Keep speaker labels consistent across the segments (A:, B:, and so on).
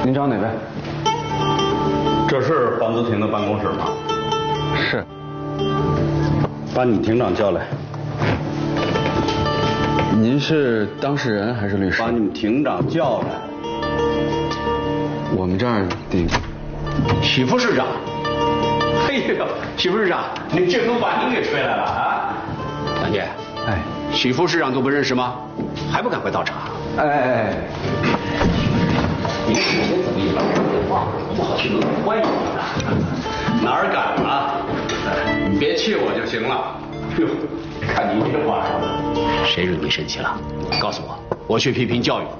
A: 您找哪位？
B: 这是黄子婷的办公室吗？
A: 是。
B: 把你们庭长叫来。
A: 您是当事人还是律师？
B: 把你们庭长叫来。
A: 我们这儿得。
C: 许副市长。哎呦，许副市长，你这都把您给吹来了啊！杨姐，
A: 哎，
C: 许副市长都不认识吗？还不赶快到场？
A: 哎，
C: 你先走一步，电话不好去门口欢迎你的。
B: 哪儿敢啊？
C: 你别气我就行了。哟，看你这话说的，谁惹你生气了？告诉我，我去批评教育。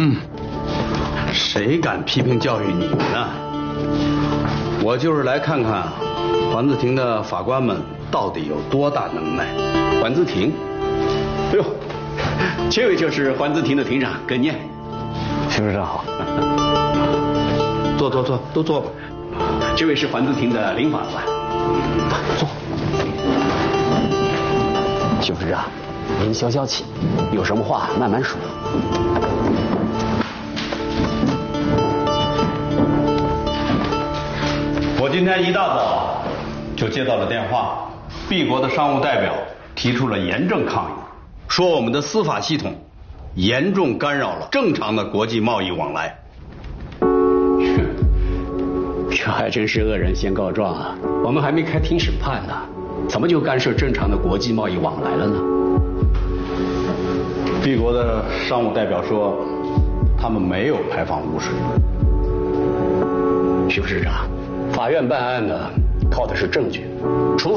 B: 谁敢批评教育你们呢？我就是来看看黄子庭的法官们到底有多大能耐。
C: 黄子庭，哎呦，这位就是黄子庭的庭长耿念。
A: 徐市长好。
B: 坐，都坐吧。
C: 这位是黄子庭的林法官。坐。许副市长，您消消气，有什么话慢慢说。
B: 我今天一大早就接到了电话，B国的商务代表提出了严正抗议，说我们的司法系统严重干扰了正常的国际贸易往来。
C: 这还真是恶人先告状啊！我们还没开庭审判呢，怎么就干涉正常的国际贸易往来了呢
B: ？B国的商务代表说，他们没有排放污水。
C: 许副市长，法院办案呢，靠的是证据，除